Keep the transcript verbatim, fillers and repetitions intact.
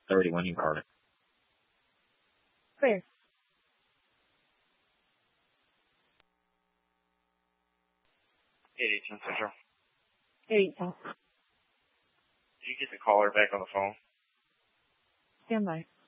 thirty when you called it. Where? eight eighteen Central. eighteen. Did you get the caller back on the phone? Stand by.